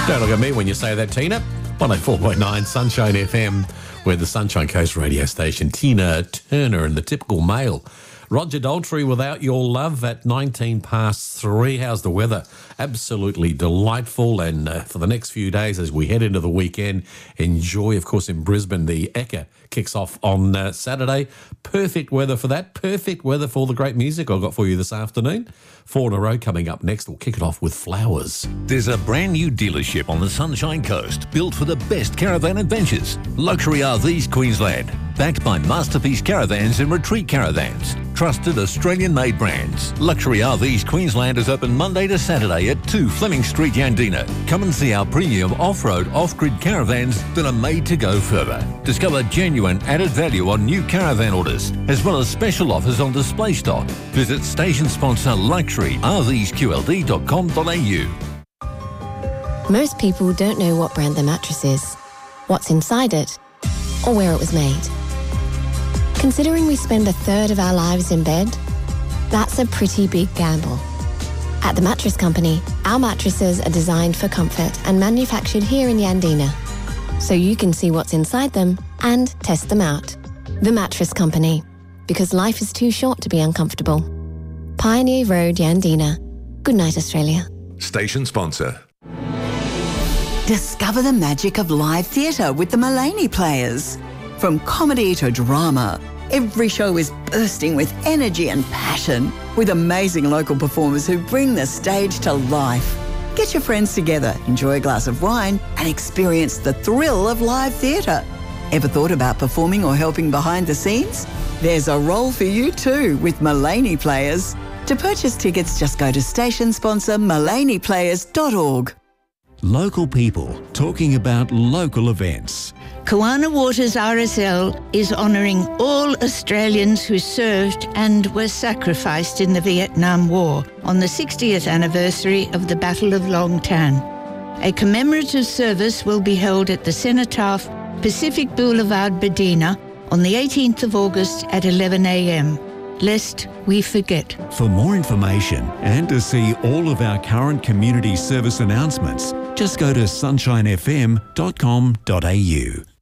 Don't look at me when you say that, Tina. 104.9 Sunshine FM, we're the Sunshine Coast radio station. Tina Turner and the typical male. Roger Daltrey, Without Your Love at 19 past 3. How's the weather? Absolutely delightful. And for the next few days as we head into the weekend, enjoy, of course, in Brisbane, the Ekka kicks off on Saturday. Perfect weather for that. Perfect weather for all the great music I've got for you this afternoon. 4 in a row coming up next. We'll kick it off with Flowers. There's a brand new dealership on the Sunshine Coast built for the best caravan adventures. Luxury RVs Queensland, backed by Masterpiece Caravans and Retreat Caravans. Trusted Australian-made brands. Luxury RVs Queensland is open Monday to Saturday at 2 Fleming Street, Yandina. Come and see our premium off-road, off-grid caravans that are made to go further. Discover genuine added value on new caravan orders, as well as special offers on display stock. Visit station sponsor luxuryrvsqld.com.au. Most people don't know what brand their mattress is, what's inside it, or where it was made. Considering we spend a third of our lives in bed, that's a pretty big gamble. At The Mattress Company, our mattresses are designed for comfort and manufactured here in Yandina, so you can see what's inside them and test them out. The Mattress Company, because life is too short to be uncomfortable. Pioneer Road, Yandina. Good night, Australia. Station sponsor. Discover the magic of live theatre with the Mulaney Players. From comedy to drama, every show is bursting with energy and passion, with amazing local performers who bring the stage to life. Get your friends together, enjoy a glass of wine, and experience the thrill of live theatre. Ever thought about performing or helping behind the scenes? There's a role for you too with Mulaney Players. To purchase tickets, just go to station sponsor mulaneyplayers.org. Local people talking about local events. Kawana Waters RSL is honouring all Australians who served and were sacrificed in the Vietnam War on the 60th anniversary of the Battle of Long Tan. A commemorative service will be held at the Cenotaph, Pacific Boulevard, Bedina, on the 18th of August at 11 a.m. Lest we forget. For more information and to see all of our current community service announcements, just go to sunshinefm.com.au.